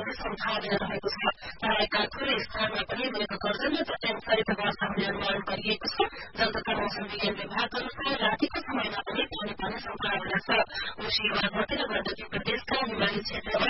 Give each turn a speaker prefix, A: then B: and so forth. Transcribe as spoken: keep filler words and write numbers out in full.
A: गर्ने सम्भावना रहेको छ। तराईका थुरै स्थानमा पनि मेघ गर्जन र चट्याङसहित वर्षा हुने अनुमान गरिएको छ। जलतका मौसम विज्ञान विभाग अनुसार रातिको समयमा पनि पानी पर्ने सम्भावना छ। मुर्शिदाबाद मध्य र गण्डकी प्रदेशका हिमाली क्षेत्रमा